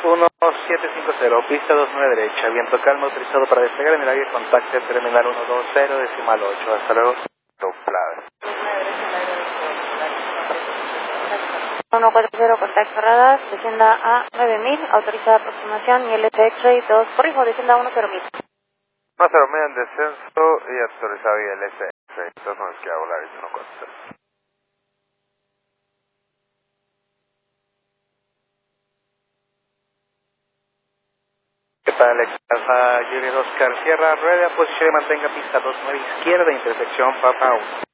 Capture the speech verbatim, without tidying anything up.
uno siete cinco cero, pista dos nueve derecha, viento calmo autorizado para despegar en el área, contacte terminal uno dos cero, decimal ocho, hasta luego. Doblado. uno cuatro cero, contacto radar, descienda a nueve mil, autorizada aproximación, y el X-Ray dos, corrijo, descienda a uno cero mil. uno cero mil en descenso y autorizado y el S S. Entonces nos queda volar y uno cuatro cero. ¿Qué tal, Alfa Juliet Oscar Sierra, rueda, posición y mantenga pista dos nueve izquierda, intersección Papa uno.